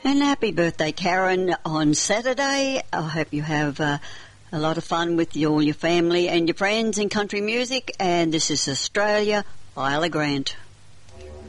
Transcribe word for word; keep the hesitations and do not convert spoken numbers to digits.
And happy birthday, Karen, on Saturday. I hope you have uh, a lot of fun with you, all your family and your friends in country music. And this is Australia, Isla Grant.